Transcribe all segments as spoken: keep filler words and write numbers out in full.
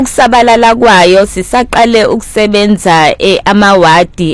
Ukusabalala kwayo sisaqale ukusebenza amawadi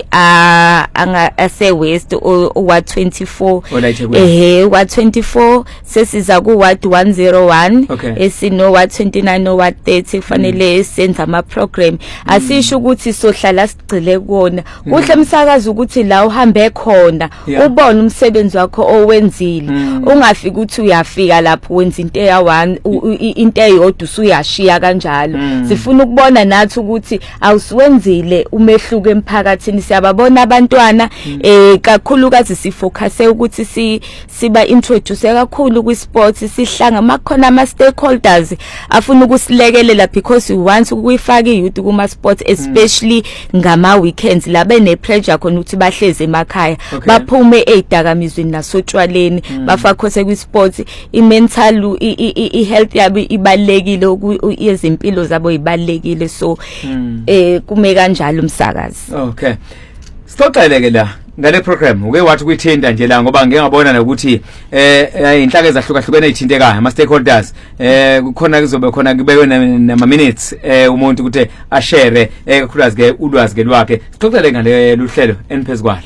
ase West wa twenty-four ehe wa twenty-four sesiza ku ward one oh one esino wa twenty-nine no wa thirty kufanele senza ama program asisho ukuthi sohlala sigcile kuona kuhle umsakazi ukuthi la uhambe khona ubone umsebenzi wakho owenzile ungafika ukuthi uyafika lapho wenza into eya one into eyodwa usuyashiya kanjalo sifuna ukubona nathi ukuthi awusiwenzile umehluko emphakathini siyababona abantwana eh kakhulukazi sifocuse ukuthi si siba introduce kakhulu kwi sports sihlanga makhona ama stakeholders afuna ukusilekelela because we want ukuyifaka iyouth kuma sports especially ngama weekends la bene pressure khona ukuthi bahleze emakhaya baphume ezidakamizweni nasotshwaleni bafakose kwi sports i mental i health yabo ibalekile izimpilo zabo ibalekile so eh kume kanjalo umsakazi. Okay, sixoxeleke la ngale program uke wathi kuyithinta nje la ngoba ngeke ngabona ukuthi eh inhlaka ezahlukahlukene ezithintekayo ama stakeholders eh kukhona kuzobe khona kubekwe nama minutes eh umuntu ukuthi a share ekakhulukazi ke ulwazi ke lwakhe. Sixoxele ngale luhlelo eniphezukalo.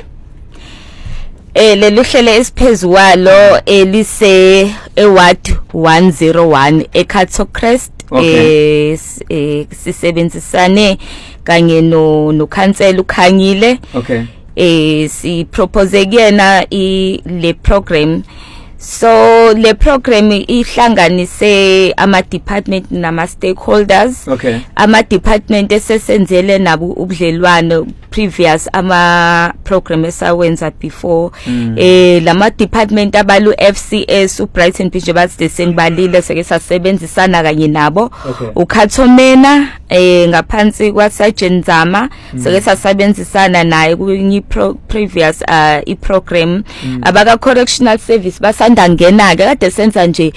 Eh leli hlelo esiphezwalo elise eward one oh one eCato Crest eh sisebenzisane kanye no no council ukhanyile. Okay. Eh si propose kuyena I le program so le program ihlanganise ama department nama stakeholders. Okay. Ama department esesenzele nabo ubudlelwano previous ama program esawenza before mm. eh lama department abalu F C S u Brighton Beach bathi sengibalile seke sasebenzisana kanye nabo. Okay. uKhathomena eh ngaphansi kwa Sergeant Zama mm. seke sasebenzisana naye ku pro previous uh, I program mm. abaka correctional service basanda ngena ke kade senza nje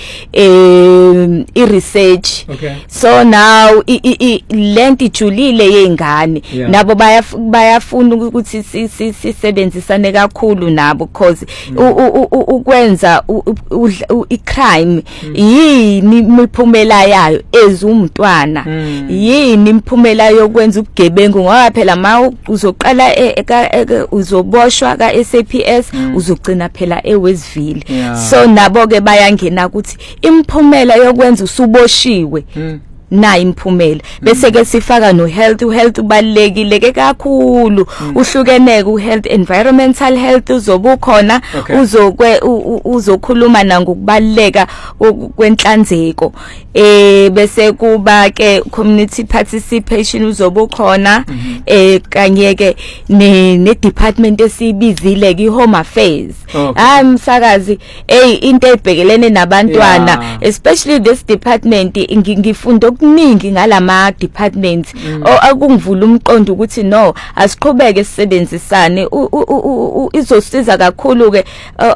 eh I research. Okay. So now I I lenti julile yengane yeah. nabo baya bayafuna ukuthi sisebenzisane kakhulu nabo because ukwenza icrime yini imiphumela yayo ezumntwana yini imiphumela yokwenza ubugebengu ngoba phela ma uzoqala uzoboshwa ka S A P S uzogcina phela eWestville so nabo ke bayangena ukuthi imiphumela yokwenza usuboshiwe na imphumela bese ke sifaka no health health ubalekile ke kakhulu uhlukeneke u health environmental health uzobukhona uzokwe uzokhuluma nangokubaleka kwenhlanzeko eh bese kuba ke community participation uzobukhona eh kanye ke ne department esibizile ke home affairs ah msakazi eh into ebhekelene nabantwana especially this department ngifunda okuningi ngalama departments akungivula umqondo ukuthi no asiqhubeke sisebenzisane izosiza kakhulu ke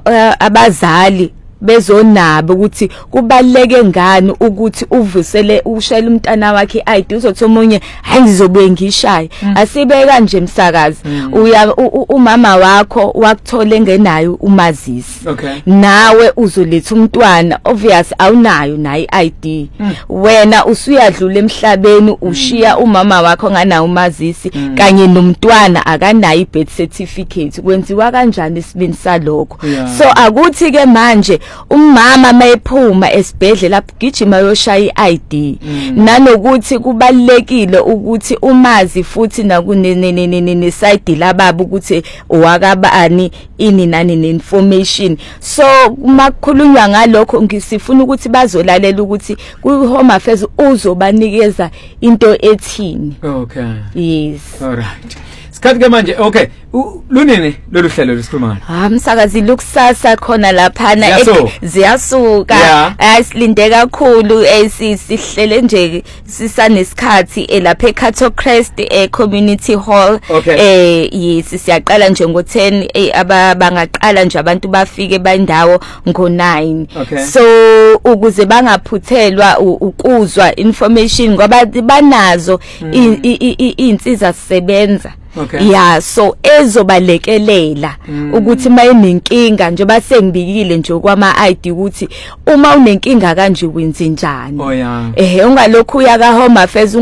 abazali bezonabo ukuthi kubaleke ngani ukuthi uvusele ushela umntana wakhe I D uzothi omunye hayi ngizobuye ngishaya asibe kanje msakazi uya umama wakho wakuthole ngenayo umazisi nawe uzoletha umntwana obvious awunayo nayo I D wena usuyadlula emhlabeni ushiya umama wakho nganayo umazisi kanye nomntwana akanayo birth certificate kwenziwa kanjani isibini salokho so akuthi ke manje umama mayephuma esibhedlela lapho gijima yoshaya I D nanokuthi kubalekile ukuthi umazi futhi nakunene side lababa ukuthi owakabani ini nani neinformation so makukhulunywa ngalokho ngisifuna ukuthi bazolalela ukuthi ku home affairs uzobanikeza into ethini. Okay. Yes. All right. Sikhathi ke manje okay lunini lolu hlelo lesikhuluma ngalo ah msakazi lukusasa khona laphana ziyasuka ayisilinde kakhulu esihlele nje sisanesikhathi lapha eCato Crest eCommunity Hall eh yes siyaqala nje ngo ten abangaqala nje abantu bafike bandawo ngo nine so ukuze bangaphuthelwa ukuzwa information ngoba banazo insizwa sisebenza. Okay. Yeah, so ezobalekelela mm. ukuthi mayinenkinga nje basengibikile nje kwama I D ukuthi uma unenkinga kanje wenze njani. Oh yeah. Eh ungalokhu uya ka home affairs